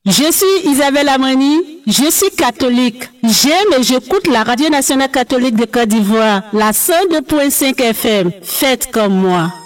Je suis Isabelle Amani, je suis catholique. J'aime et j'écoute la Radio Nationale Catholique de Côte d'Ivoire, la 102.5 FM. Faites comme moi.